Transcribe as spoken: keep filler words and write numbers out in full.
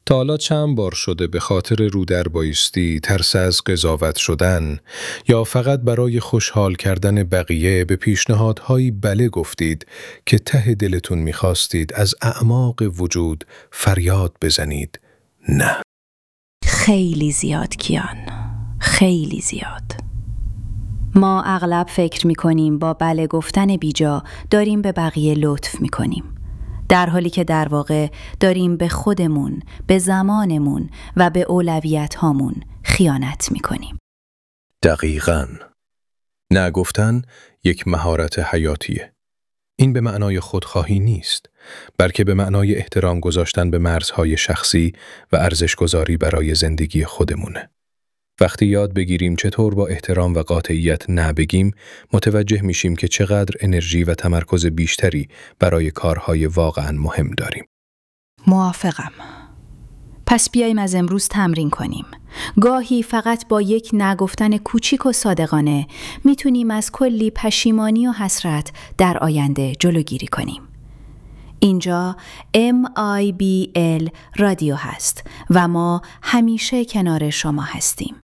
تا حالا چند بار شده به خاطر رو در بایستی، ترس از قضاوت شدن یا فقط برای خوشحال کردن بقیه به پیشنهادهایی بله گفتید که ته دلتون میخواستید از اعماق وجود فریاد بزنید نه؟ خیلی زیاد کیان، خیلی زیاد. ما اغلب فکر میکنیم با بله گفتن بیجا داریم به بقیه لطف میکنیم، در حالی که در واقع داریم به خودمون، به زمانمون و به اولویت هامون خیانت میکنیم. دقیقاً. نه گفتن یک مهارت حیاتیه. این به معنای خودخواهی نیست، بلکه به معنای احترام گذاشتن به مرزهای شخصی و ارزش‌گذاری برای زندگی خودمونه. وقتی یاد بگیریم چطور با احترام و قاطعیت نه بگیم، متوجه میشیم که چقدر انرژی و تمرکز بیشتری برای کارهای واقعاً مهم داریم. موافقم. پس بیاییم از امروز تمرین کنیم. گاهی فقط با یک نگفتن کوچیک و صادقانه میتونیم از کلی پشیمانی و حسرت در آینده جلوگیری کنیم. اینجا ام آی بی ال رادیو هست و ما همیشه کنار شما هستیم.